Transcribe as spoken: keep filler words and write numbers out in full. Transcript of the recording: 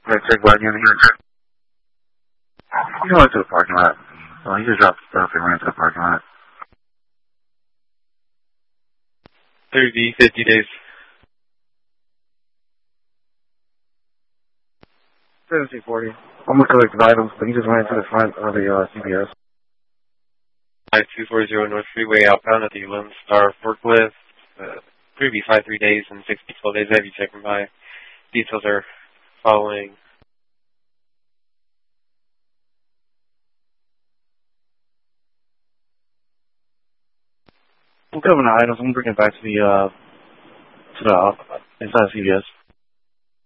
Right, check what you here. You went to the parking lot. Well, he just dropped stuff and ran to the parking lot. thirty, fifty days. seventy, forty. I'm gonna collect the items, but he just ran to the front of the uh, C B S. two forty North Freeway outbound at the Lone Star forklift. Uh, Previous five three days and sixty twelve days. Have you checking by? Details are following. I'm covering the items. I'm bringing it back to the uh to the uh, inside C B S.